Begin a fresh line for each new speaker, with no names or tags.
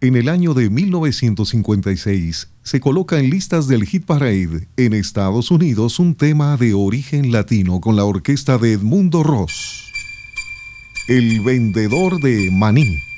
En el año de 1956 se coloca en listas del Hit Parade en Estados Unidos un tema de origen latino con la orquesta de Edmundo Ross, El vendedor de maní.